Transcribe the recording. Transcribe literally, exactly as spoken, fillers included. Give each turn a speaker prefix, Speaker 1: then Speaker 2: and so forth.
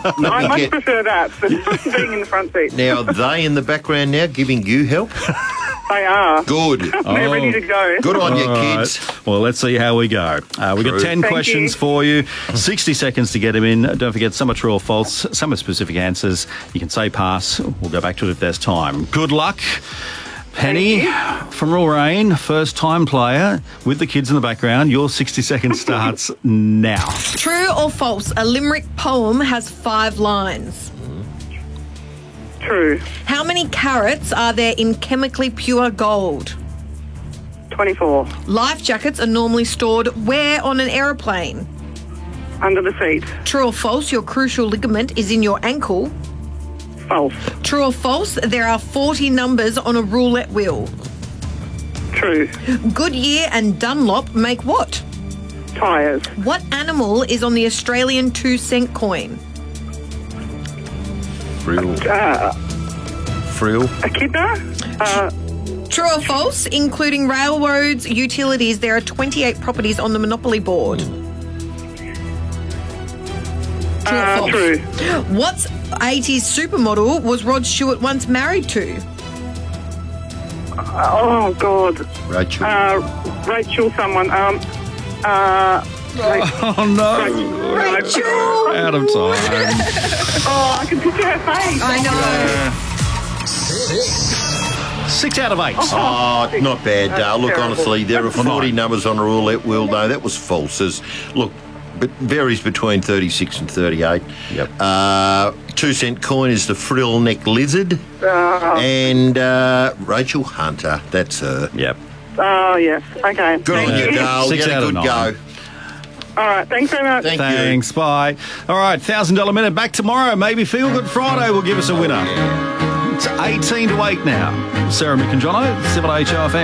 Speaker 1: I much
Speaker 2: get-
Speaker 1: prefer that than being in the front seat.
Speaker 2: Now, are they in the background now giving you help?
Speaker 1: They are.
Speaker 2: Good.
Speaker 1: They're ready to go.
Speaker 2: Good on you,
Speaker 3: All right.
Speaker 2: kids.
Speaker 3: Well, let's see how we go. Uh, we've got
Speaker 2: True.
Speaker 3: ten
Speaker 1: Thank
Speaker 3: questions
Speaker 1: you.
Speaker 3: for you, sixty seconds to get them in. Don't forget, some are true or false, some are specific answers. You can say pass. We'll go back to it if there's time. Good luck. Penny from Rain, first time player with the kids in the background. Your sixty seconds starts now.
Speaker 4: True or false? A limerick poem has five lines.
Speaker 1: True.
Speaker 4: How many carats are there in chemically pure gold?
Speaker 1: twenty-four.
Speaker 4: Life jackets are normally stored where on an aeroplane?
Speaker 1: Under the seat.
Speaker 4: True or false? Your crucial ligament is in your ankle.
Speaker 1: False.
Speaker 4: True or false? There are forty numbers on a roulette wheel.
Speaker 1: True.
Speaker 4: Goodyear and Dunlop make what?
Speaker 1: Tyres.
Speaker 4: What animal is on the Australian two cent coin?
Speaker 2: Frill.
Speaker 1: Uh,
Speaker 2: Frill.
Speaker 1: echidna. Uh,
Speaker 4: True or false? Including railroads, utilities, there are twenty-eight properties on the Monopoly board. True or
Speaker 1: uh,
Speaker 4: false?
Speaker 1: true.
Speaker 4: What eighties supermodel was Rod Stewart once married to?
Speaker 1: Oh, God.
Speaker 2: Rachel.
Speaker 1: Uh, Rachel someone. Um, uh,
Speaker 3: Oh, no.
Speaker 4: Rachel!
Speaker 3: Out of time.
Speaker 1: oh, I can picture her face.
Speaker 4: I know.
Speaker 3: Six out of eight.
Speaker 2: Oh, not bad, Dale. Look,
Speaker 1: terrible.
Speaker 2: honestly, there are
Speaker 3: Well,
Speaker 2: forty
Speaker 3: nine.
Speaker 2: numbers on a roulette wheel. No, that was false. There's- Look, it varies between thirty-six and thirty-eight.
Speaker 3: Yep.
Speaker 2: Uh, two cent coin is the frill neck lizard.
Speaker 1: Uh,
Speaker 2: And uh, Rachel Hunter, that's her.
Speaker 3: Yep.
Speaker 1: oh, yes. Okay.
Speaker 2: Good
Speaker 1: Thank
Speaker 2: on you,
Speaker 1: you.
Speaker 2: Dale.
Speaker 3: Six
Speaker 2: You had
Speaker 3: out
Speaker 2: a
Speaker 3: of
Speaker 2: good
Speaker 3: nine.
Speaker 2: go.
Speaker 1: All right. Thanks very much.
Speaker 2: Thank you.
Speaker 3: Thanks, bye. All right, one thousand dollars minute back tomorrow. Maybe Feel Good Friday will give us a winner. It's eighteen to eight now. Sarah Mick and Jono, seven H O F M.